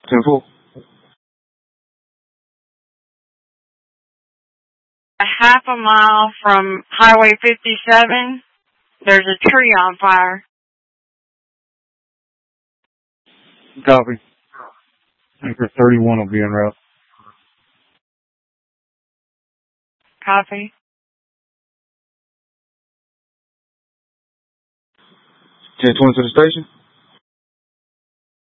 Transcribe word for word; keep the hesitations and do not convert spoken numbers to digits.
ten four. A half a mile from Highway fifty-seven, there's a tree on fire. Copy. Anchor thirty-one will be en route. Copy. ten twenty to the station.